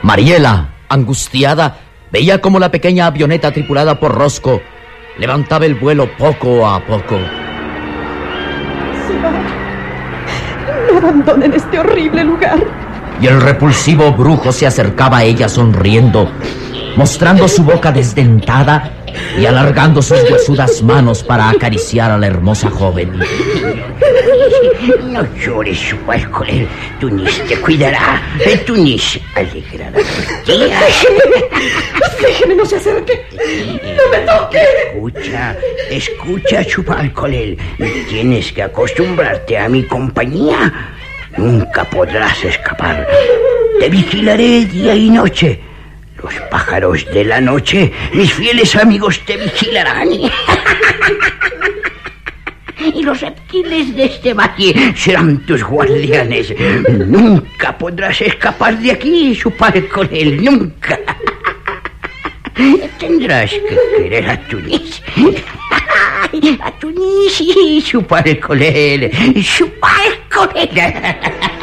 Mariela, angustiada, veía cómo la pequeña avioneta tripulada por Rosco levantaba el vuelo poco a poco. Se va. No abandonen este horrible lugar. Y el repulsivo brujo se acercaba a ella sonriendo, mostrando su boca desdentada y alargando sus huesudas manos para acariciar a la hermosa joven. No llores, Chupalcolel. Tunis te cuidará. Tunis alegrará tus días. Déjeme, no se acerque. No me toque. Escucha, Chupalcolel. Tienes que acostumbrarte a mi compañía. Nunca podrás escapar. Te vigilaré día y noche. Los pájaros de la noche, mis fieles amigos, te vigilarán. Y los reptiles de este valle serán tus guardianes. Nunca podrás escapar de aquí, Chupalcolel, nunca. Tendrás que querer a Tunis. A Tunis y Chupalcolel. Chupalcolel.